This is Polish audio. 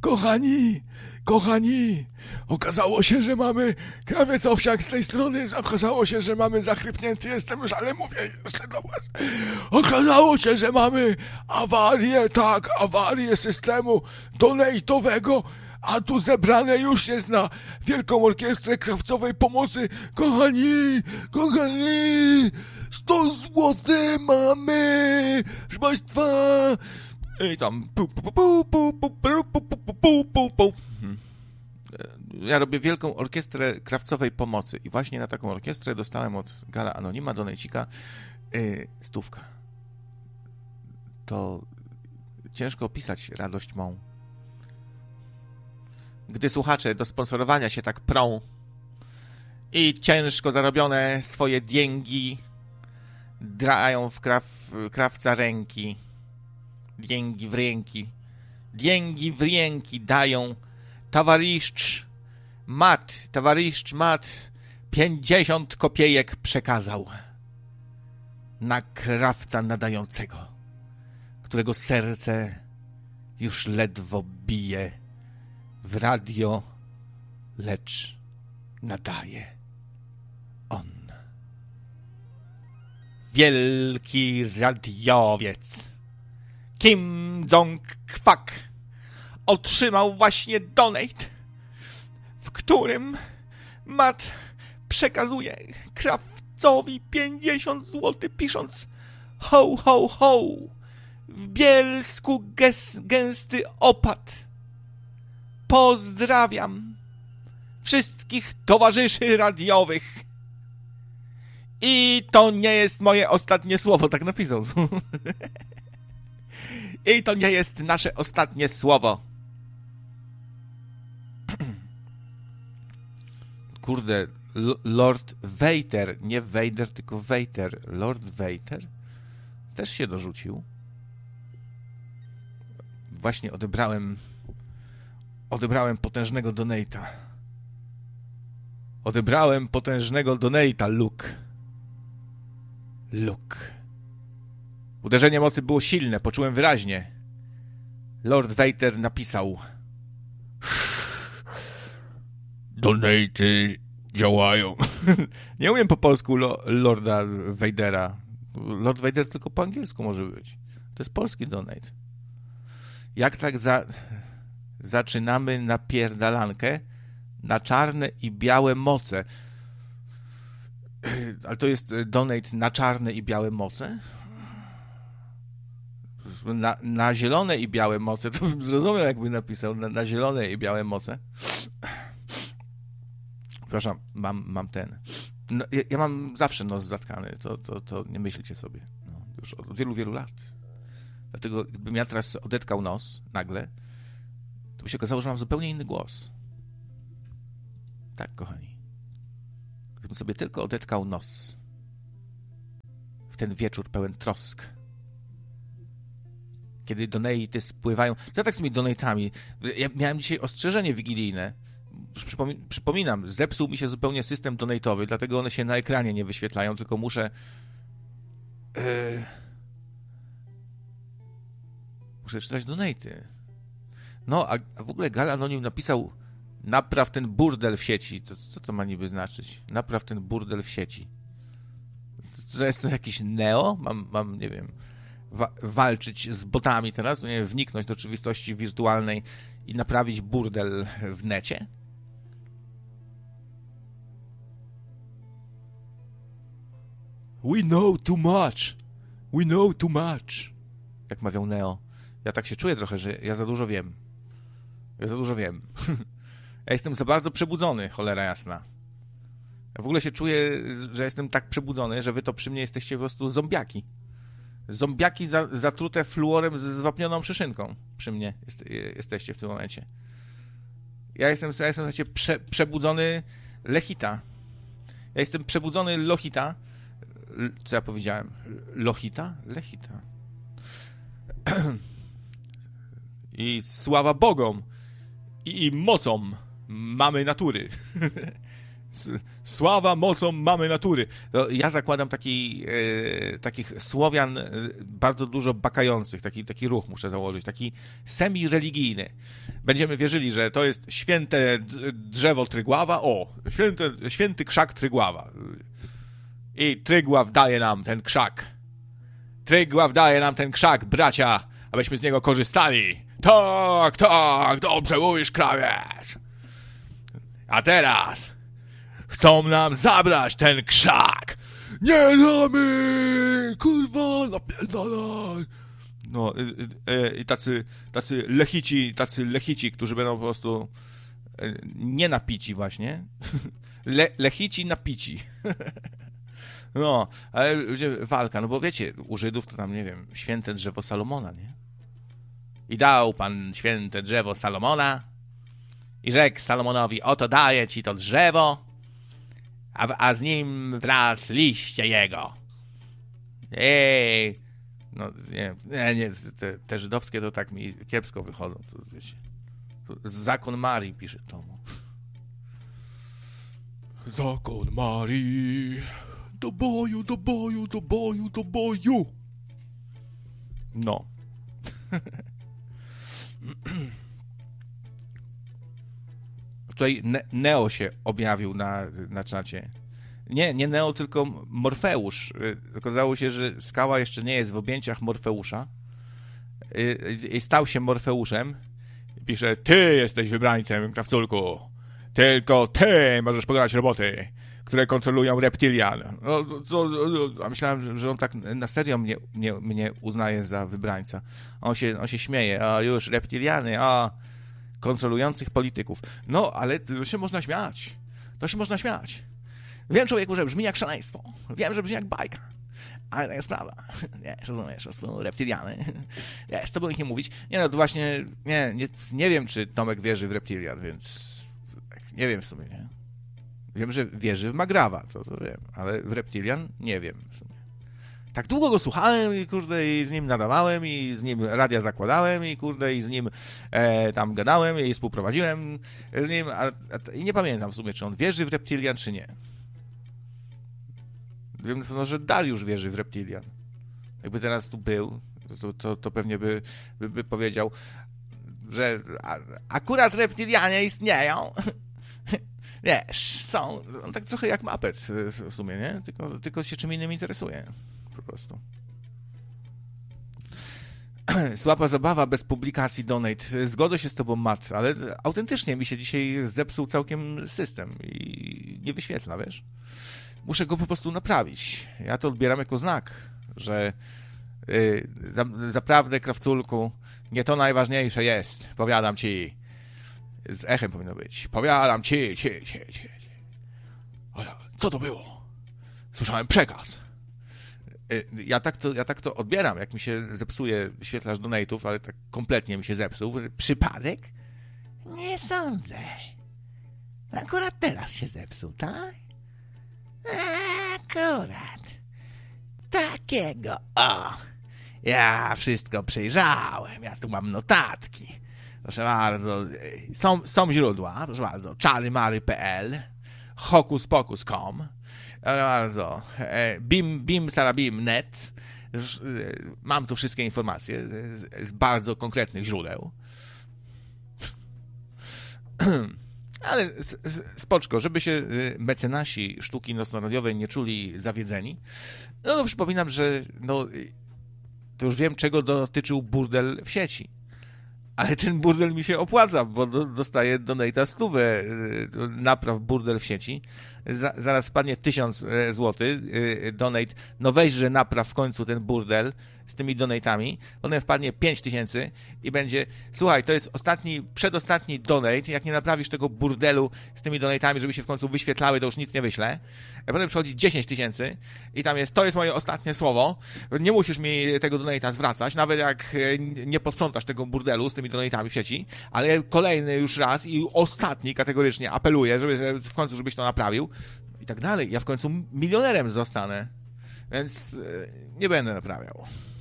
Kochani, okazało się, że mamy krawiec Owsiak z tej strony, okazało się, że mamy zachrypnięty jestem już, ale mówię jeszcze do was. Okazało się, że mamy awarię systemu donate'owego, a tu zebrane już jest na Wielką Orkiestrę Krawcowej Pomocy. Kochani, 100 zł mamy, proszę państwa. I tam ja robię Wielką Orkiestrę Krawcowej Pomocy i właśnie na taką orkiestrę dostałem od Gala Anonima, donejcika, 100. To ciężko opisać radość mą. Gdy słuchacze do sponsorowania się tak prą i ciężko zarobione swoje dięgi drają w krawca ręki, dięgi w ręki dają, towarzysz mat 50 kopiejek przekazał na krawca nadającego, którego serce już ledwo bije w radio, lecz nadaje on. Wielki radiowiec Kim Jong-kwak otrzymał właśnie donate, w którym Matt przekazuje krawcowi 50 zł, pisząc ho, ho, ho, w Bielsku gęsty opad. Pozdrawiam wszystkich towarzyszy radiowych. I to nie jest moje ostatnie słowo, tak napisał. I to nie jest nasze ostatnie słowo. Kurde, Lord Vader, nie Vader, tylko Vader. Lord Vader też się dorzucił. Właśnie odebrałem potężnego donate'a. Odebrałem potężnego donate'a, Luke. Uderzenie mocy było silne, poczułem wyraźnie. Lord Vader napisał: donaty działają. Nie umiem po polsku Lorda Vadera. Lord Vader tylko po angielsku może być. To jest polski donate. Jak tak zaczynamy napierdalankę na czarne i białe moce. Ale to jest donate na czarne i białe moce? Na zielone i białe moce, to bym zrozumiał, jakby napisał na zielone i białe moce. Przepraszam, mam ten. No, ja mam zawsze nos zatkany, to nie myślcie sobie. No, już od wielu, wielu lat. Dlatego gdybym ja teraz odetkał nos nagle, to by się okazało, że mam zupełnie inny głos. Tak, kochani. Gdybym sobie tylko odetkał nos w ten wieczór pełen trosk, kiedy donaty spływają. Co tak z tymi donatami? Ja miałem dzisiaj ostrzeżenie wigilijne. Przypominam, zepsuł mi się zupełnie system donatowy, dlatego one się na ekranie nie wyświetlają, tylko muszę czytać donaty. No, a w ogóle Gal Anonim napisał: napraw ten burdel w sieci. Co to ma niby znaczyć? Napraw ten burdel w sieci. To jest to jakiś Neo? Mam nie wiem, walczyć z botami teraz? Nie, wniknąć do rzeczywistości wirtualnej i naprawić burdel w necie? We know too much. Jak mawiał Neo. Ja tak się czuję trochę, że ja za dużo wiem. Ja jestem za bardzo przebudzony, cholera jasna. Ja w ogóle się czuję, że jestem tak przebudzony, że wy to przy mnie jesteście po prostu zombiaki. Zombiaki zatrute fluorem z zwapnioną szyszynką. Przy mnie jesteście w tym momencie. Ja jestem słuchajcie, przebudzony Lechita. Ja jestem przebudzony Lohita. Co ja powiedziałem? Lohita? Lechita. I sława Bogom i mocą mamy natury. Sława mocą mamy natury. To ja zakładam takich Słowian bardzo dużo bakających, taki ruch muszę założyć, taki semi-religijny. Będziemy wierzyli, że to jest święte drzewo Trygława, święty krzak Trygława. I Trygław daje nam ten krzak. Trygław daje nam ten krzak, bracia, abyśmy z niego korzystali. Tak, dobrze mówisz, krawiec. A teraz chcą nam zabrać ten krzak. Nie damy! Kurwa, napierdalaj! No, i tacy lechici, którzy będą po prostu nie napici właśnie. Lechici napici. No, ale walka, no bo wiecie, u Żydów to tam, nie wiem, święte drzewo Salomona, nie? I dał Pan święte drzewo Salomona i rzekł Salomonowi, oto daję ci to drzewo, a z nim wraz liście jego. No nie, te żydowskie to tak mi kiepsko wychodzą, to wiecie. Zakon Marii pisze tomu. Zakon Marii. Do boju, do boju, do boju, do boju. No. Tutaj Neo się objawił na czacie. Nie Neo, tylko Morfeusz. Okazało się, że skała jeszcze nie jest w objęciach Morfeusza. I stał się Morfeuszem. Pisze, ty jesteś wybrańcem, krawculku. Tylko ty możesz pokonać roboty, które kontrolują reptilian. A myślałem, że on tak na serio mnie uznaje za wybrańca. On się śmieje. A już reptiliany, kontrolujących polityków. No, ale to się można śmiać. Wiem, człowieku, że brzmi jak szaleństwo. Wiem, że brzmi jak bajka. Ale to jest prawda. Wiesz, rozumiesz, to reptiliany. Wiesz, co było ich nie mówić? Nie no, to właśnie, nie wiem, czy Tomek wierzy w reptilian, więc nie wiem w sumie, nie? Wiem, że wierzy w Magrawa, to wiem, ale w reptilian nie wiem w sumie. Tak długo go słuchałem i kurde, i z nim nadawałem, i z nim radia zakładałem, i kurde, i z nim tam gadałem, i współprowadziłem z nim, i nie pamiętam w sumie, czy on wierzy w reptilian, czy nie. Wiem, że Dariusz wierzy w reptilian. Jakby teraz tu był, to pewnie by powiedział, że akurat reptilianie istnieją. Wiesz, są, on tak trochę jak Muppet w sumie, nie? Tylko się czym innym interesuje. Po prostu. Słaba zabawa bez publikacji donate. Zgodzę się z tobą, Matt, ale autentycznie mi się dzisiaj zepsuł całkiem system i nie wyświetla, wiesz? Muszę go po prostu naprawić. Ja to odbieram jako znak, że zaprawdę, krawculku, nie to najważniejsze jest. Powiadam ci. Z echem powinno być. Powiadam ci. Co to było? Słyszałem przekaz. Ja tak to odbieram, jak mi się zepsuje wyświetlacz donate'ów, ale tak kompletnie mi się zepsuł. Przypadek? Nie sądzę. Akurat teraz się zepsuł, tak? Akurat. Takiego, ja wszystko przejrzałem, ja tu mam notatki. Proszę bardzo, są źródła, proszę bardzo, czarymary.pl, hokuspokus.com, proszę bardzo, bim.net, mam tu wszystkie informacje z bardzo konkretnych źródeł. Ale spoczko, żeby się mecenasi sztuki nocno-radiowej nie czuli zawiedzeni, no to przypominam, że to już wiem, czego dotyczył burdel w sieci. Ale ten burdel mi się opłaca, bo dostaję donate'a 100 napraw burdel w sieci. Zaraz wpadnie 1000 zł donate. No weź, że napraw w końcu ten burdel z tymi donate'ami. Potem wpadnie 5000 i będzie, słuchaj, to jest przedostatni donate. Jak nie naprawisz tego burdelu z tymi donate'ami, żeby się w końcu wyświetlały, to już nic nie wyślę. A potem przychodzi 10 000 i tam jest, to jest moje ostatnie słowo. Nie musisz mi tego donate'a zwracać, nawet jak nie posprzątasz tego burdelu z tymi donate'ami w sieci, ale kolejny już raz i ostatni kategorycznie apeluję, żeby w końcu, żebyś to naprawił i tak dalej. Ja w końcu milionerem zostanę, więc nie będę naprawiał.